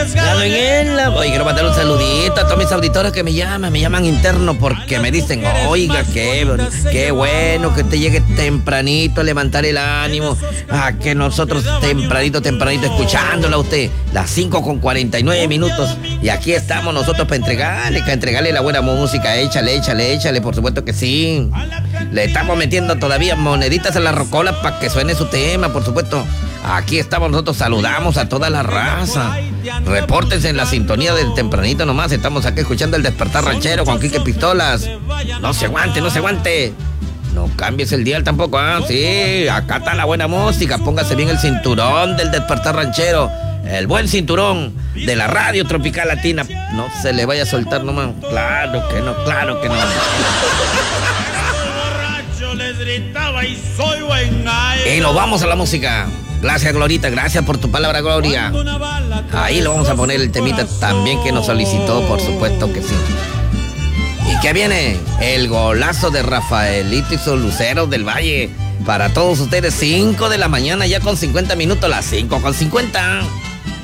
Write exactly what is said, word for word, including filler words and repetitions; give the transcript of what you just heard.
La doñela, oye, quiero mandar un saludito a todos mis auditores que me llaman, me llaman interno porque me dicen, oiga, qué, qué bueno que te llegue tempranito a levantar el ánimo, a que nosotros tempranito, tempranito escuchándola a usted, las cinco con cuarenta y nueve minutos, y aquí estamos nosotros para entregarle, para entregarle la buena música, échale, échale, échale, por supuesto que sí. Le estamos metiendo todavía moneditas a la rocola para que suene su tema, por supuesto. Aquí estamos nosotros, saludamos a toda la raza. Repórtense en la sintonía del tempranito nomás. Estamos aquí escuchando el Despertar Ranchero con Quique Pistolas. No se aguante, no se aguante. No cambies el dial tampoco, ¿ah? Sí, acá está la buena música. Póngase bien el cinturón del Despertar Ranchero. El buen cinturón de la radio tropical latina. No se le vaya a soltar nomás. Claro que no, claro que no. Y nos vamos a la música. Gracias, Glorita, gracias por tu palabra, Gloria. Ahí lo vamos a poner el temita también que nos solicitó, por supuesto que sí. ¿Y qué viene? El golazo de Rafaelito y sus Luceros del Valle. Para todos ustedes, cinco de la mañana, ya con cincuenta minutos, las cinco con cincuenta.